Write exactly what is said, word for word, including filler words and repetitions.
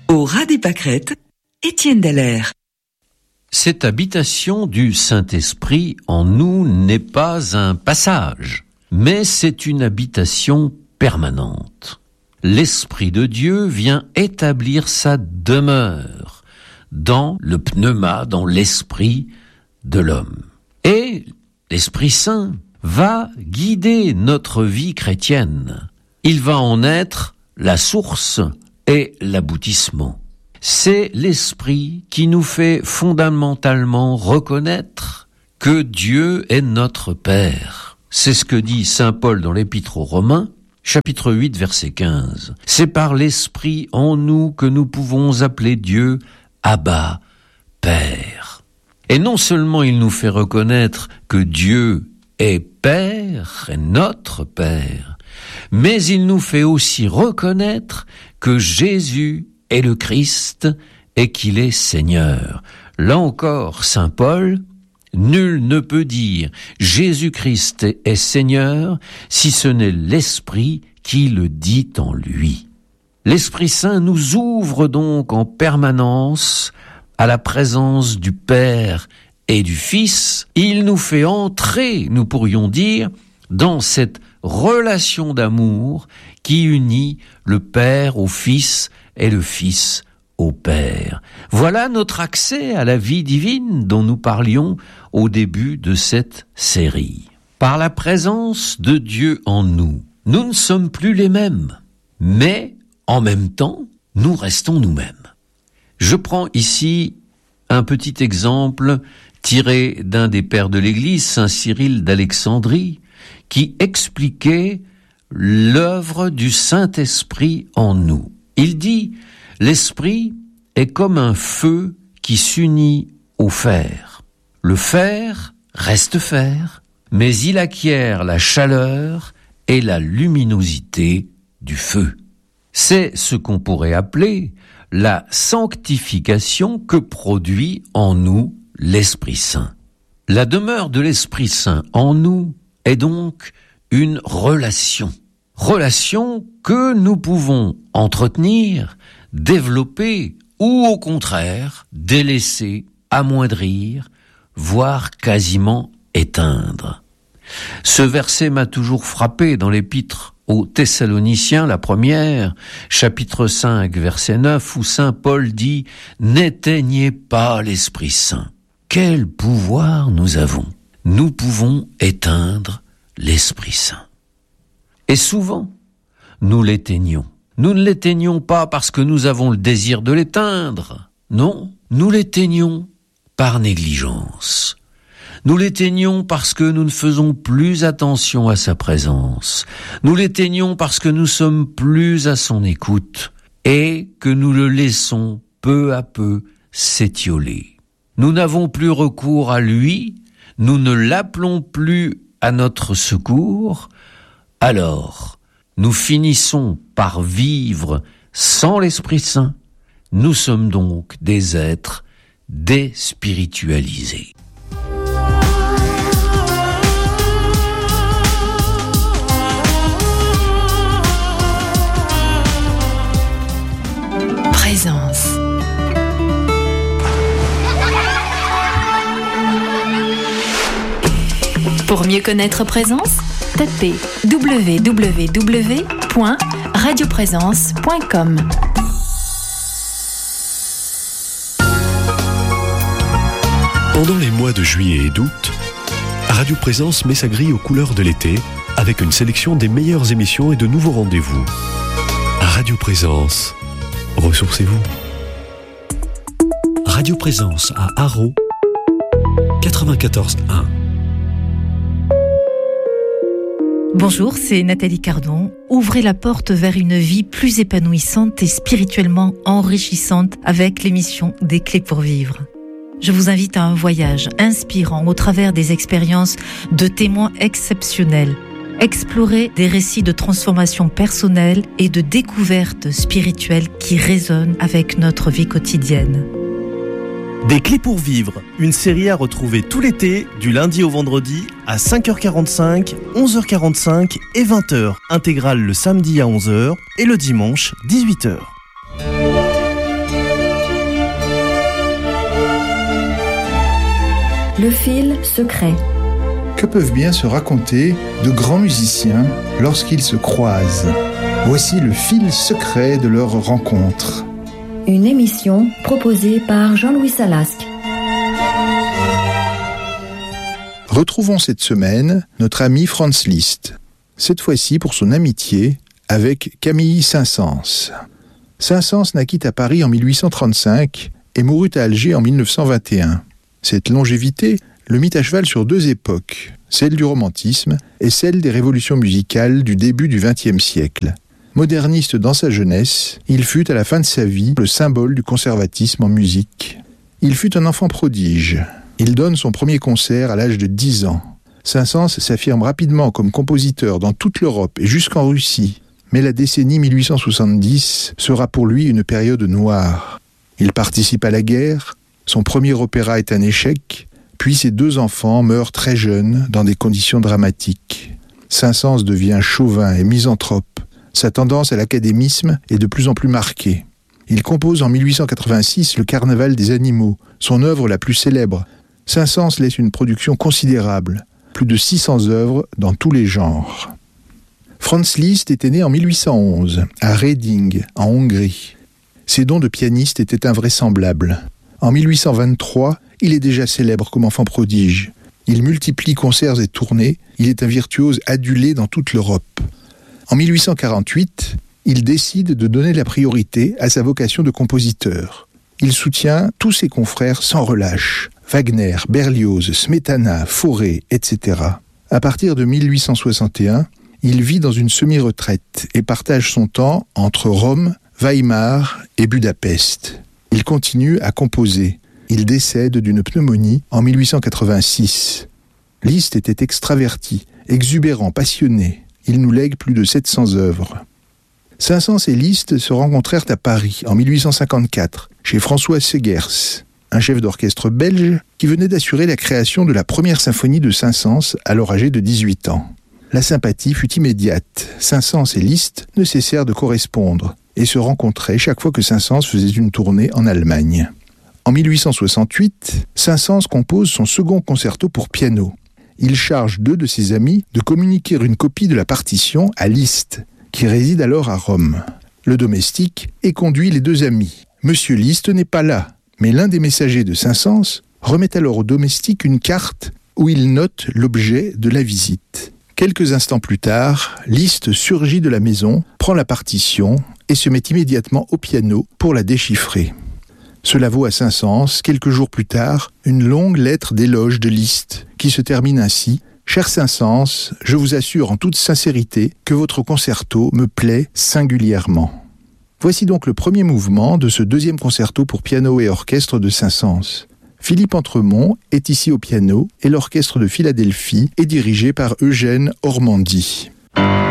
Au ras des pâquerettes, Étienne Dallaire. Cette habitation du Saint-Esprit en nous n'est pas un passage, mais c'est une habitation permanente. L'Esprit de Dieu vient établir sa demeure dans le pneuma, dans l'esprit de l'homme. Et l'Esprit Saint va guider notre vie chrétienne. Il va en être la source et l'aboutissement. C'est l'Esprit qui nous fait fondamentalement reconnaître que Dieu est notre Père. C'est ce que dit saint Paul dans l'Épître aux Romains, chapitre huit, verset quinze. C'est par l'Esprit en nous que nous pouvons appeler Dieu Abba, Père. Et non seulement il nous fait reconnaître que Dieu est Père, est notre Père, mais il nous fait aussi reconnaître que Jésus est le Christ et qu'il est Seigneur. Là encore, saint Paul, nul ne peut dire Jésus-Christ est Seigneur si ce n'est l'Esprit qui le dit en lui. L'Esprit Saint nous ouvre donc en permanence à la présence du Père et du Fils. Il nous fait entrer, nous pourrions dire, dans cette relation d'amour qui unit le Père au Fils et le Fils au Père. Voilà notre accès à la vie divine dont nous parlions au début de cette série. Par la présence de Dieu en nous, nous ne sommes plus les mêmes, mais en même temps, nous restons nous-mêmes. Je prends ici un petit exemple tiré d'un des pères de l'Église, saint Cyril d'Alexandrie, qui expliquait l'œuvre du Saint-Esprit en nous. Il dit, l'Esprit est comme un feu qui s'unit au fer. Le fer reste fer, mais il acquiert la chaleur et la luminosité du feu. C'est ce qu'on pourrait appeler la sanctification que produit en nous l'Esprit Saint. La demeure de l'Esprit Saint en nous est donc une relation. Relation que nous pouvons entretenir, développer ou au contraire délaisser, amoindrir, voire quasiment éteindre. Ce verset m'a toujours frappé dans l'épître aux Thessaloniciens, la première, chapitre cinq, verset neuf, où saint Paul dit « N'éteignez pas l'Esprit Saint ». Quel pouvoir nous avons! Nous pouvons éteindre l'Esprit Saint. Et souvent, nous l'éteignons. Nous ne l'éteignons pas parce que nous avons le désir de l'éteindre. Non, nous l'éteignons par négligence. Nous l'éteignons parce que nous ne faisons plus attention à sa présence. Nous l'éteignons parce que nous sommes plus à son écoute et que nous le laissons peu à peu s'étioler. Nous n'avons plus recours à lui, nous ne l'appelons plus à notre secours, alors nous finissons par vivre sans l'Esprit Saint. Nous sommes donc des êtres déspiritualisés. Présence. Pour mieux connaître Présence, tapez w w w point radio présence point com. Pendant les mois de juillet et d'août, Radio Présence met sa grille aux couleurs de l'été avec une sélection des meilleures émissions et de nouveaux rendez-vous. Radio Présence, ressourcez-vous. Radio Présence à Haro, quatre-vingt-quatorze un. Bonjour, c'est Nathalie Cardon. Ouvrez la porte vers une vie plus épanouissante et spirituellement enrichissante avec l'émission Des Clés pour Vivre. Je vous invite à un voyage inspirant au travers des expériences de témoins exceptionnels. Explorez des récits de transformation personnelle et de découvertes spirituelles qui résonnent avec notre vie quotidienne. Des Clés pour Vivre, une série à retrouver tout l'été, du lundi au vendredi, à cinq heures quarante-cinq, onze heures quarante-cinq et vingt heures. Intégrale le samedi à onze heures et le dimanche dix-huit heures. Le fil secret. Que peuvent bien se raconter de grands musiciens lorsqu'ils se croisent? Voici le fil secret de leur rencontre. Une émission proposée par Jean-Louis Salasque. Retrouvons cette semaine notre ami Franz Liszt, cette fois-ci pour son amitié avec Camille Saint-Saëns. Saint-Saëns naquit à Paris en mille huit cent trente-cinq et mourut à Alger en mille neuf cent vingt et un. Cette longévité le mit à cheval sur deux époques, celle du romantisme et celle des révolutions musicales du début du vingtième siècle. Moderniste dans sa jeunesse, il fut à la fin de sa vie le symbole du conservatisme en musique. Il fut un enfant prodige. Il donne son premier concert à l'âge de dix ans. Saint-Saëns s'affirme rapidement comme compositeur dans toute l'Europe et jusqu'en Russie. Mais la décennie mille huit cent soixante-dix sera pour lui une période noire. Il participe à la guerre, son premier opéra est un échec, puis ses deux enfants meurent très jeunes dans des conditions dramatiques. Saint-Saëns devient chauvin et misanthrope. Sa tendance à l'académisme est de plus en plus marquée. Il compose en mille huit cent quatre-vingt-six le Carnaval des animaux, son œuvre la plus célèbre. Saint-Saëns laisse une production considérable, plus de six cents œuvres dans tous les genres. Franz Liszt était né en mille huit cent onze, à Reding, en Hongrie. Ses dons de pianiste étaient invraisemblables. En mille huit cent vingt-trois, il est déjà célèbre comme enfant prodige. Il multiplie concerts et tournées, il est un virtuose adulé dans toute l'Europe. En mille huit cent quarante-huit, il décide de donner la priorité à sa vocation de compositeur. Il soutient tous ses confrères sans relâche, Wagner, Berlioz, Smetana, Fauré, et cetera. À partir de mille huit cent soixante et un, il vit dans une semi-retraite et partage son temps entre Rome, Weimar et Budapest. Il continue à composer. Il décède d'une pneumonie en mille huit cent quatre-vingt-six. Liszt était extraverti, exubérant, passionné. Il nous lègue plus de sept cents œuvres. Saint-Saëns et Liszt se rencontrèrent à Paris en mille huit cent cinquante-quatre, chez François Segers, un chef d'orchestre belge qui venait d'assurer la création de la première symphonie de Saint-Saëns, alors âgé de dix-huit ans. La sympathie fut immédiate. Saint-Saëns et Liszt ne cessèrent de correspondre et se rencontraient chaque fois que Saint-Saëns faisait une tournée en Allemagne. En mille huit cent soixante-huit, Saint-Saëns compose son second concerto pour piano. Il charge deux de ses amis de communiquer une copie de la partition à Liszt, qui réside alors à Rome. Le domestique est conduit les deux amis. Monsieur Liszt n'est pas là, mais l'un des messagers de Saint-Saëns remet alors au domestique une carte où il note l'objet de la visite. Quelques instants plus tard, Liszt surgit de la maison, prend la partition et se met immédiatement au piano pour la déchiffrer. Cela vaut à Saint-Saëns, quelques jours plus tard, une longue lettre d'éloge de Liszt qui se termine ainsi « Cher Saint-Saëns, je vous assure en toute sincérité que votre concerto me plaît singulièrement. » Voici donc le premier mouvement de ce deuxième concerto pour piano et orchestre de Saint-Saëns. Philippe Entremont est ici au piano et l'orchestre de Philadelphie est dirigé par Eugène Ormandy.